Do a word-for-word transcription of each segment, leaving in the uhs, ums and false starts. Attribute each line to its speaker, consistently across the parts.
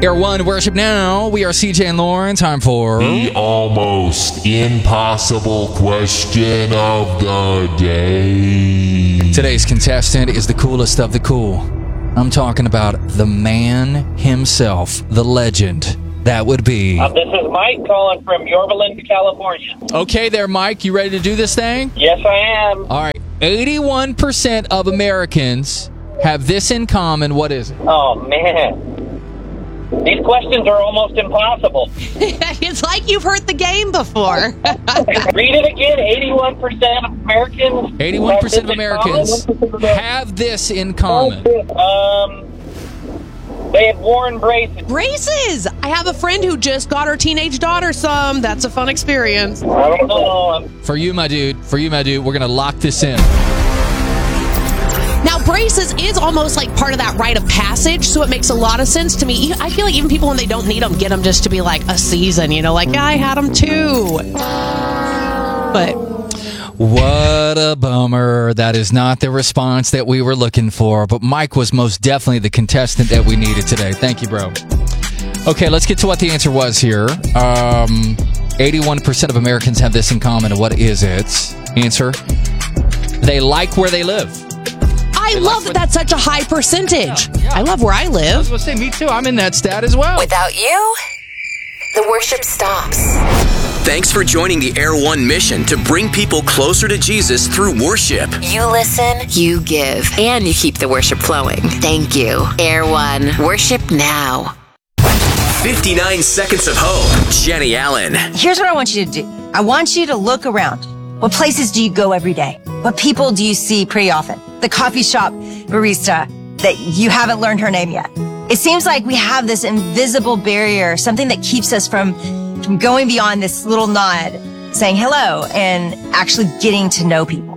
Speaker 1: Air One Worship Now. We are C J and Lauren. Time for
Speaker 2: the almost impossible question of the day.
Speaker 1: Today's contestant is the coolest of the cool. I'm talking about the man himself, the legend. That would be...
Speaker 3: Uh, this is Mike calling from Yorba Linda, California.
Speaker 1: Okay there, Mike. You ready to do this thing?
Speaker 3: Yes, I am.
Speaker 1: All right. eighty-one percent of Americans have this in common. What is it?
Speaker 3: Oh, man. These questions are almost impossible.
Speaker 4: It's like you've heard the game before.
Speaker 3: Read it again. eighty-one percent of Americans...
Speaker 1: eighty-one percent of Americans have this in common.
Speaker 3: Um... They have worn braces.
Speaker 4: Braces! I have a friend who just got her teenage daughter some. That's a fun experience.
Speaker 3: I don't know.
Speaker 1: For you, my dude, for you, my dude, we're going to lock this in.
Speaker 4: Now, braces is almost like part of that rite of passage, so it makes a lot of sense to me. I feel like even people, when they don't need them, get them just to be like a season, you know, like, yeah, I had them too. But...
Speaker 1: what a bummer. That is not the response that we were looking for. But Mike was most definitely the contestant that we needed today. Thank you, bro. Okay, let's get to what the answer was here. Um, eighty-one percent of Americans have this in common. What is it? Answer: they like where they live.
Speaker 4: I
Speaker 1: they
Speaker 4: love
Speaker 1: like
Speaker 4: that that's such a high percentage.
Speaker 1: Yeah, yeah.
Speaker 4: I love where I live.
Speaker 1: I was going to say, me too. I'm in that stat as well.
Speaker 5: Without you, the worship stops.
Speaker 6: Thanks for joining the Air One mission to bring people closer to Jesus through worship.
Speaker 5: You listen, you give, and you keep the worship flowing. Thank you. Air One, worship now.
Speaker 6: fifty-nine Seconds of Hope, Jenny Allen.
Speaker 7: Here's what I want you to do. I want you to look around. What places do you go every day? What people do you see pretty often? The coffee shop barista that you haven't learned her name yet. It seems like we have this invisible barrier, something that keeps us from from going beyond this little nod, saying hello, and actually getting to know people.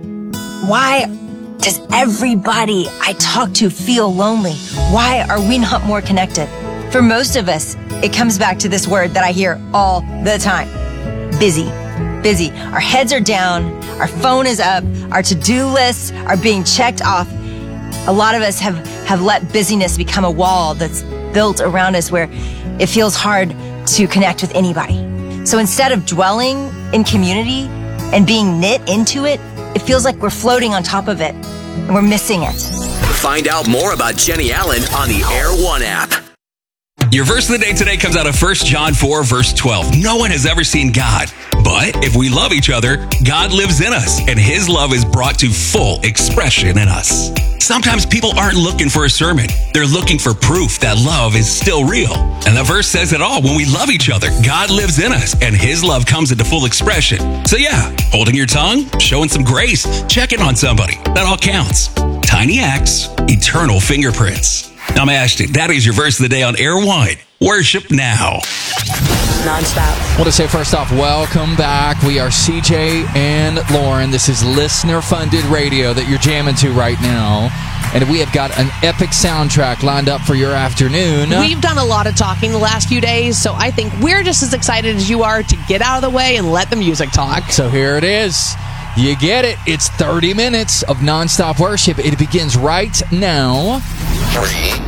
Speaker 7: Why does everybody I talk to feel lonely? Why are we not more connected? For most of us, it comes back to this word that I hear all the time. Busy. Busy. Our heads are down, our phone is up, our to-do lists are being checked off. A lot of us have, have let busyness become a wall that's built around us where it feels hard to connect with anybody. So instead of dwelling in community and being knit into it, it feels like we're floating on top of it and we're missing it.
Speaker 6: Find out more about Jenny Allen on the Air One app.
Speaker 8: Your verse of the day today comes out of First John four, verse twelve. No one has ever seen God, but if we love each other, God lives in us, and his love is brought to full expression in us. Sometimes people aren't looking for a sermon. They're looking for proof that love is still real. And the verse says it all. When we love each other, God lives in us, and his love comes into full expression. So yeah, holding your tongue, showing some grace, checking on somebody, that all counts. Tiny acts, eternal fingerprints. I'm Ashton. That is your verse of the day on Air One. Worship now.
Speaker 5: Nonstop.
Speaker 1: I want to say first off, welcome back. We are C J and Lauren. This is listener-funded radio that you're jamming to right now. And we have got an epic soundtrack lined up for your afternoon.
Speaker 4: We've done a lot of talking the last few days, so I think we're just as excited as you are to get out of the way and let the music talk.
Speaker 1: So here it is. You get it. It's thirty minutes of nonstop worship. It begins right now.
Speaker 2: Three,